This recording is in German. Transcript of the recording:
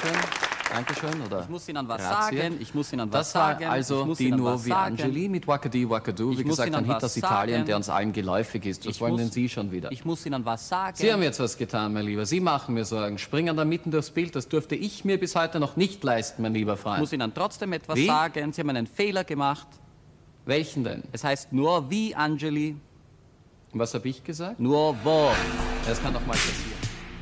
Dankeschön. Dankeschön, oder? Ich muss Ihnen was Grazie. sagen, ich muss Ihnen was Das war sagen. also die Nuovi Angeli mit Wakadi Wakadu, wie gesagt, ein Hit aus Italien, der uns allen geläufig ist. Was wollen denn Sie schon wieder? Ich muss Ihnen was sagen. Sie haben jetzt was getan, mein Lieber. Sie machen mir Sorgen. Springen da mitten durchs Bild, das durfte ich mir bis heute noch nicht leisten, mein lieber Freund. Ich muss Ihnen trotzdem etwas sagen. Sie haben einen Fehler gemacht. Welchen denn? Es heißt Nuovi Angeli. Was habe ich gesagt? Nuovo. Das kann doch mal passieren.